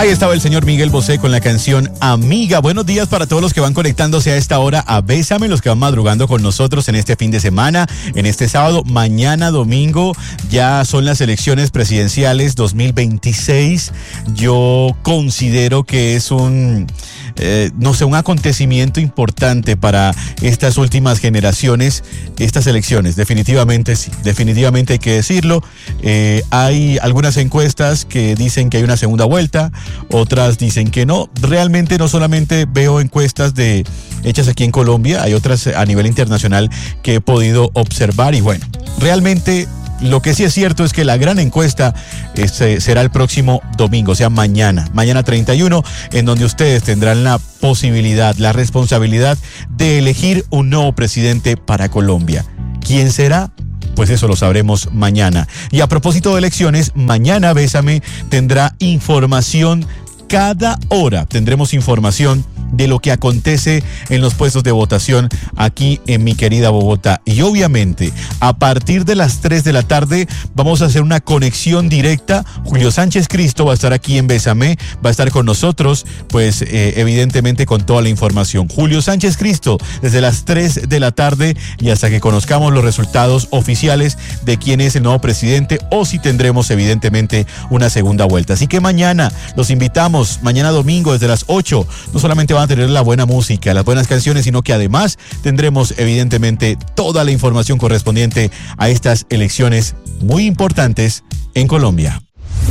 Ahí estaba el señor Miguel Bosé con la canción Amiga. Buenos días para todos los que van conectándose a esta hora a Bésame, los que van madrugando con nosotros en este fin de semana, en este sábado. Mañana domingo ya son las elecciones presidenciales 2026. Yo considero que es un acontecimiento importante para estas últimas generaciones, estas elecciones. Definitivamente sí, definitivamente hay que decirlo. Hay algunas encuestas que dicen que hay una segunda vuelta, otras dicen que no. Realmente no solamente veo encuestas hechas aquí en Colombia, hay otras a nivel internacional que he podido observar y bueno, realmente lo que sí es cierto es que la gran encuesta será el próximo domingo, o sea, mañana 31, en donde ustedes tendrán la posibilidad, la responsabilidad de elegir un nuevo presidente para Colombia. ¿Quién será? Pues eso lo sabremos mañana. Y a propósito de elecciones, mañana Bésame tendrá información cada hora. Tendremos información de lo que acontece en los puestos de votación aquí en mi querida Bogotá. Y obviamente, a partir de las 3 de la tarde, vamos a hacer una conexión directa. Julio Sánchez Cristo va a estar aquí en Bésame, va a estar con nosotros, pues evidentemente con toda la información. Julio Sánchez Cristo, desde las 3 de la tarde y hasta que conozcamos los resultados oficiales de quién es el nuevo presidente o si tendremos evidentemente una segunda vuelta. Así que mañana los invitamos, mañana domingo desde las 8, no solamente van a tener la buena música, las buenas canciones, sino que además tendremos evidentemente toda la información correspondiente a estas elecciones muy importantes en Colombia.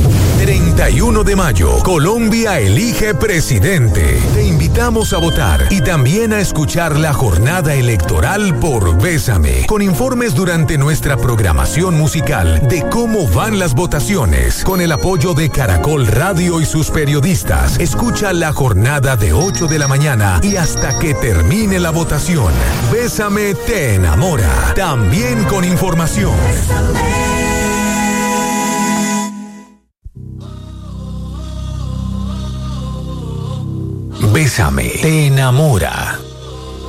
31 de mayo, Colombia elige presidente. Te invitamos a votar y también a escuchar la jornada electoral por Bésame, con informes durante nuestra programación musical de cómo van las votaciones. Con el apoyo de Caracol Radio y sus periodistas, escucha la jornada de 8 de la mañana y hasta que termine la votación. Bésame te enamora, también con información. Bésame te enamora.